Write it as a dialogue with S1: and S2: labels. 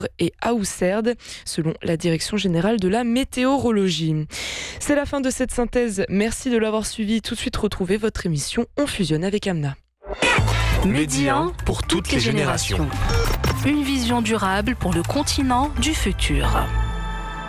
S1: et Hausserde, selon la Direction générale de la météorologie. C'est la fin de cette synthèse. Merci de l'avoir suivi. Tout de suite, retrouvez votre émission On fusionne avec Amna.
S2: Medi 1 pour toutes les générations.
S3: Une vision durable pour le continent du futur.